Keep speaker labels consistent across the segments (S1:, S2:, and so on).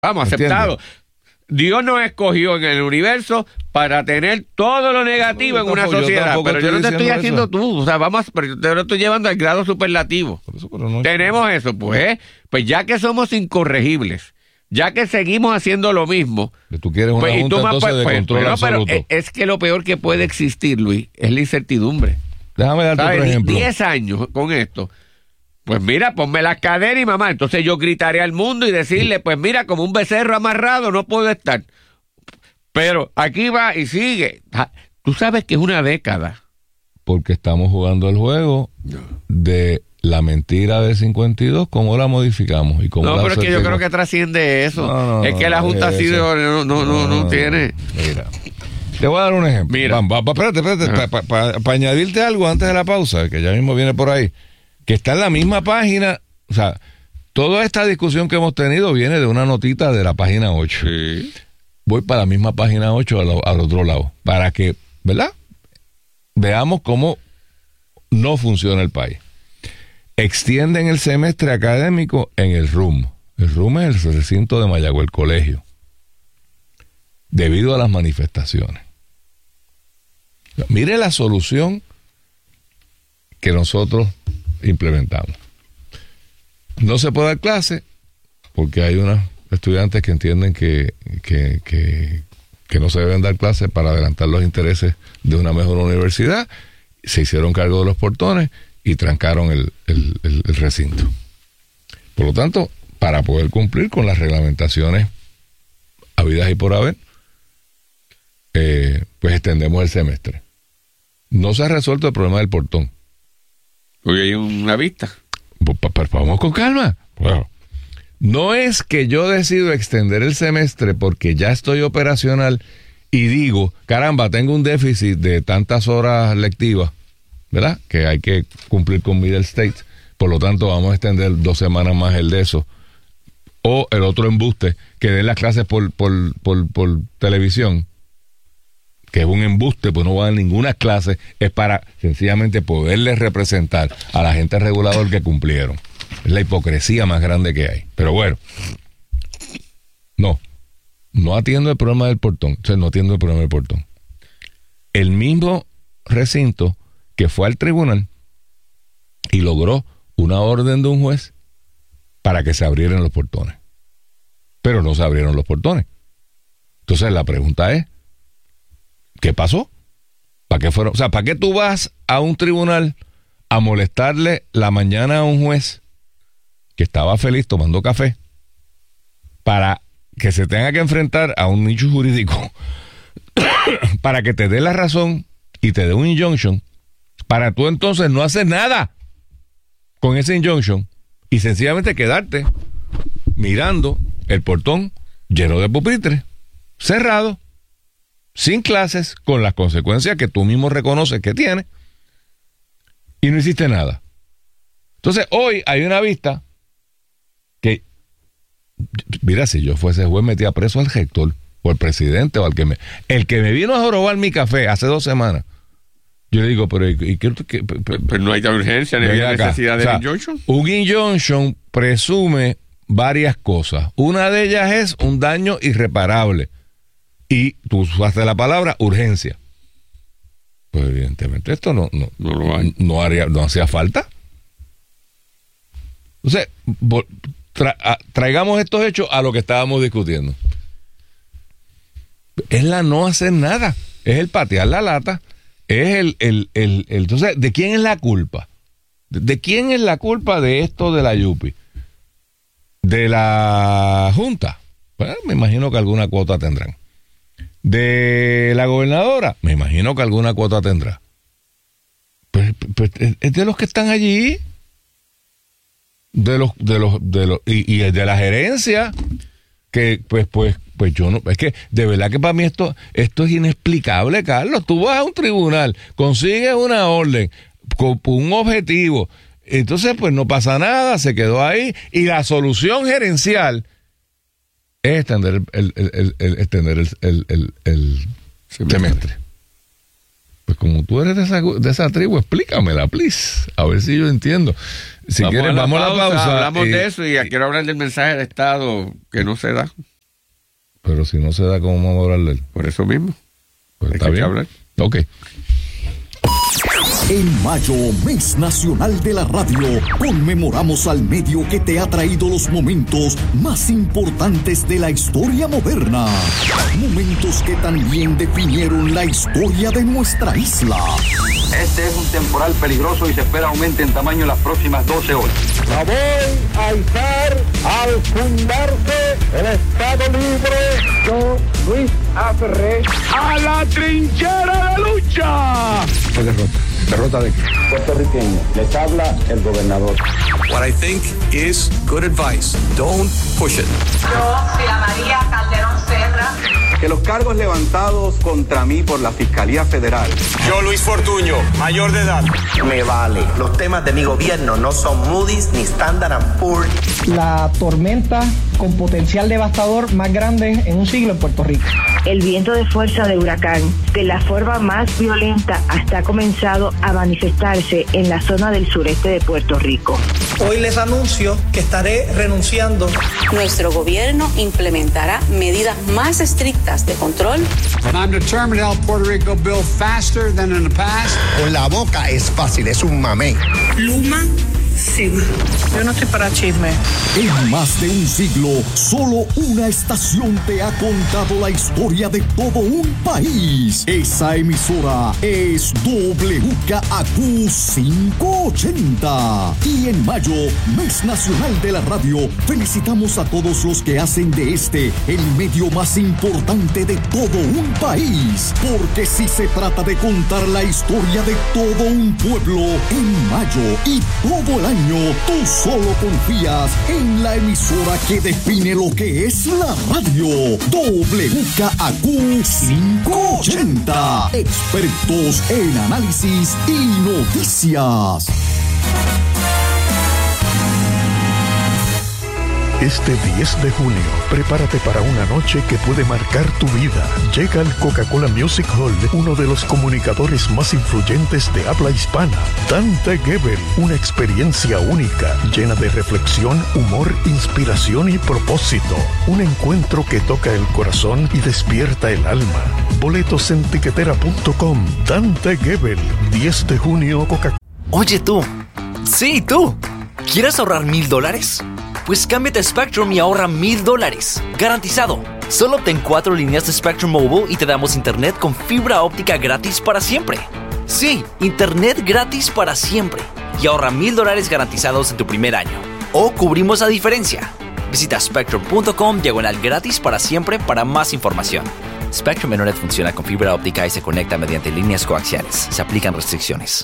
S1: Vamos, aceptado. Dios nos escogió en el universo para tener todo lo negativo en una sociedad, pero yo no te estoy haciendo tú, o sea, pero yo te lo estoy llevando al grado superlativo. Tenemos eso, pues ya que somos incorregibles, ya que seguimos haciendo lo mismo.
S2: Tú quieres una junta entonces de control absoluto.
S1: Pero es que lo peor que puede existir, Luis, es la incertidumbre.
S2: Déjame darte otro ejemplo.
S1: 10 años con esto. Pues mira, ponme las caderas y mamá, entonces yo gritaré al mundo y decirle, pues mira, como un becerro amarrado no puedo estar. Pero aquí va y sigue. Tú sabes que es una década.
S2: Porque estamos jugando el juego de la mentira del 52, cómo la modificamos y cómo
S1: no, pero es que yo creo que trasciende eso. Es que la Junta ha sido, no tiene.
S2: Mira, te voy a dar un ejemplo.
S1: Mira.
S2: Espérate, para añadirte algo antes de la pausa, que ya mismo viene por ahí, que está en la misma página. O sea, toda esta discusión que hemos tenido viene de una notita de la página 8.
S1: Sí.
S2: Voy para la misma página 8 al otro lado, para que, ¿verdad?, veamos cómo no funciona el país. Extienden el semestre académico en el RUM. El RUM es el recinto de Mayagüez, el colegio, debido a las manifestaciones. Mire la solución que nosotros implementamos. No se puede dar clase porque hay unos estudiantes que entienden que no se deben dar clases para adelantar los intereses de una mejor universidad. Se hicieron cargo de los portones y trancaron el recinto. Por lo tanto, para poder cumplir con las reglamentaciones habidas y por haber, pues extendemos el semestre. No se ha resuelto el problema del portón.
S1: Hoy hay una vista.
S2: Pues vamos con calma. Bueno, no es que yo decido extender el semestre porque ya estoy operacional y digo, caramba, tengo un déficit de tantas horas lectivas, ¿verdad?, que hay que cumplir con Middle States, por lo tanto vamos a extender 2 semanas más el de eso. O el otro embuste, que den las clases por televisión, que es un embuste, pues no va a dar ninguna clase, es para sencillamente poderles representar a la gente regulador que cumplieron. Es la hipocresía más grande que hay. Pero bueno, no atiendo el problema del portón. O sea, no atiendo el problema del portón. El mismo recinto que fue al tribunal y logró una orden de un juez para que se abrieran los portones. Pero no se abrieron los portones. Entonces la pregunta es, ¿qué pasó? ¿Para qué fueron? O sea, ¿para qué tú vas a un tribunal a molestarle la mañana a un juez que estaba feliz tomando café para que se tenga que enfrentar a un nicho jurídico para que te dé la razón y te dé un injunction, para tú entonces no hacer nada con ese injunction y sencillamente quedarte mirando el portón lleno de pupitres, cerrado, sin clases, con las consecuencias que tú mismo reconoces que tiene, y no hiciste nada? Entonces hoy hay una vista que, mira, si yo fuese juez metía preso al rector o al presidente o al que me vino a jorobar mi café hace 2 semanas. Yo le digo, pero
S1: no hay urgencia ni hay necesidad de injunction.
S2: Un injunction presume varias cosas. Una de ellas es un daño irreparable. Y tú usaste la palabra urgencia. Pues evidentemente esto no hacía falta. Entonces, traigamos estos hechos a lo que estábamos discutiendo. Es la no hacer nada. Es el patear la lata. Es entonces, ¿de quién es la culpa? ¿De quién es la culpa de esto de la Yupi? ¿De la Junta? Pues me imagino que alguna cuota tendrán. ¿De la gobernadora? Me imagino que alguna cuota tendrá. Pues es de los que están allí. Y de la gerencia, que pues yo no, es que de verdad que para mí esto es inexplicable, Carlos. Tú vas a un tribunal, consigues una orden con un objetivo, entonces pues no pasa nada, se quedó ahí, y la solución gerencial es extender el semestre. Pues como tú eres de esa tribu, explícamela, please, a ver si yo entiendo. Si quieres, vamos a la pausa.
S1: Hablamos de eso y quiero hablar del mensaje de Estado que no se da.
S2: Pero si no se da, ¿cómo vamos a hablar de él?
S1: Por eso mismo.
S2: Pues está bien. Hablar. Ok.
S3: En mayo, Mes Nacional de la Radio, conmemoramos al medio que te ha traído los momentos más importantes de la historia moderna. Momentos que también definieron la historia de nuestra isla.
S4: Este es un temporal peligroso y se espera aumente en tamaño en las próximas 12 horas.
S5: La voy a izar al fundarse el Estado Libre. Yo, Luis A. Ferré, a la trinchera de lucha.
S2: ¿Qué derrota? ¿Derrota de qué?
S4: Puertorriqueño, les habla el gobernador.
S6: What I think is good advice. Don't push it.
S7: Yo, Sila María Calderón Serra.
S4: Que los cargos levantados contra mí por la Fiscalía Federal.
S8: Yo, Luis Fortuño, mayor de edad.
S9: Me vale. Los temas de mi gobierno no son Moody's ni Standard & Poor's.
S10: La tormenta con potencial devastador más grande en un siglo en Puerto Rico.
S11: El viento de fuerza de huracán, de la forma más violenta, hasta ha comenzado a manifestarse en la zona del sureste de Puerto Rico.
S10: Hoy les anuncio que estaré renunciando.
S12: Nuestro gobierno implementará medidas más estrictas de control.
S13: And I'm determined to help Puerto Rico build faster than in the past.
S14: Con la boca es fácil, es un mamey.
S15: Luma. Sí. Yo no estoy para chisme.
S3: En más de un siglo, solo una estación te ha contado la historia de todo un país. Esa emisora es WKAQ 580. Y en mayo, Mes Nacional de la Radio, felicitamos a todos los que hacen de este el medio más importante de todo un país. Porque si se trata de contar la historia de todo un pueblo, en mayo y todo el año, tú solo confías en la emisora que define lo que es la radio. WKAQ 580. Expertos en análisis y noticias.
S16: Este 10 de junio, prepárate para una noche que puede marcar tu vida. Llega al Coca-Cola Music Hall uno de los comunicadores más influyentes de habla hispana, Dante Gebel. Una experiencia única, llena de reflexión, humor, inspiración y propósito. Un encuentro que toca el corazón y despierta el alma. Boletos en tiquetera.com. Dante Gebel, 10 de junio, Coca-Cola.
S17: Oye tú, sí tú, ¿quieres ahorrar $1,000? Pues cámbiate a Spectrum y ahorra $1,000. Garantizado. Solo obtén 4 líneas de Spectrum Mobile y te damos internet con fibra óptica gratis para siempre. Sí, internet gratis para siempre. Y ahorra $1,000 garantizados en tu primer año. O cubrimos la diferencia. Visita spectrum.com/gratis para siempre para más información. Spectrum Internet funciona con fibra óptica y se conecta mediante líneas coaxiales. Se aplican restricciones.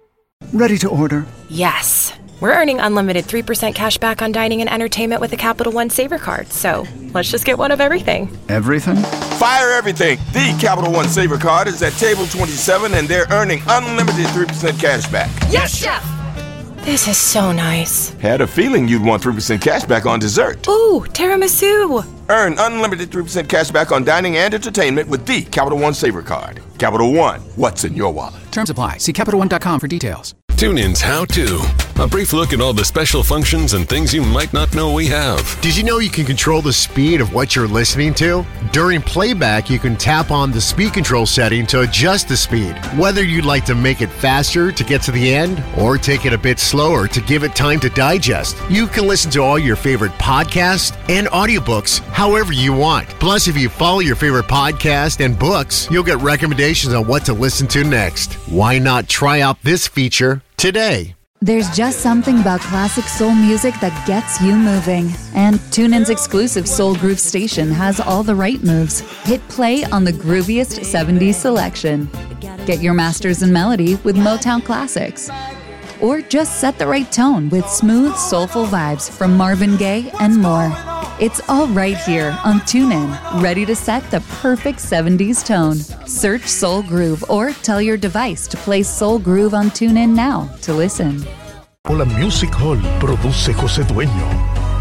S18: Ready to order?
S19: Yes. We're earning unlimited 3% cash back on dining and entertainment with the Capital One Saver Card. So let's just get one of everything.
S18: Everything?
S8: Fire everything. The Capital One Saver Card is at table 27 and they're earning unlimited 3% cash back.
S19: Yes, Chef! This is so nice.
S8: Had a feeling you'd want 3% cash back on dessert.
S19: Ooh, tiramisu.
S8: Earn unlimited 3% cash back on dining and entertainment with the Capital One Saver Card. Capital One, what's in your wallet?
S20: Terms apply. See CapitalOne.com for details.
S21: TuneIn's How To. A brief look at all the special functions and things you might not know we have.
S14: Did you know you can control the speed of what you're listening to? During playback, you can tap on the speed control setting to adjust the speed. Whether you'd like to make it faster to get to the end or take it a bit slower to give it time to digest, you can listen to all your favorite podcasts and audiobooks however you want. Plus, if you follow your favorite podcast and books, you'll get recommendations on what to listen to next. Why not try out this feature today?
S22: There's just something about classic soul music that gets you moving. And TuneIn's exclusive Soul Groove station has all the right moves. Hit play on the grooviest 70s selection. Get your masters in melody with Motown classics. Or just set the right tone with smooth, soulful vibes from Marvin Gaye and more. It's all right here on TuneIn, ready to set the perfect 70s tone. Search Soul Groove or tell your device to play Soul Groove on TuneIn now to listen.
S16: La Music Hall produce José Dueño.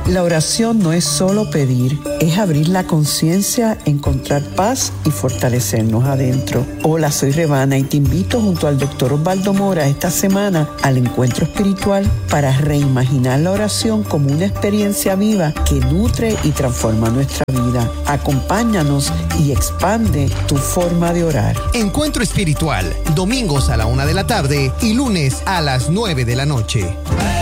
S1: La oración no es solo pedir, es abrir la conciencia, encontrar paz y fortalecernos adentro. Hola, soy Rebana y te invito junto al Dr. Osvaldo Mora esta semana al encuentro espiritual para reimaginar la oración como una experiencia viva que nutre y transforma nuestra vida. Acompáñanos y expande tu forma de orar.
S5: Encuentro espiritual, domingos a la 1 de la tarde y lunes a las 9 de la noche.